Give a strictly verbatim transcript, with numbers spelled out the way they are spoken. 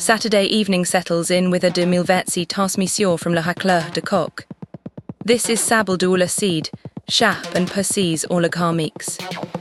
Saturday evening settles in with a de Milvetsi transmission from Le Hacleur de Coq. This is Sable de Oula Seed, Chap and Persis en le Carmix.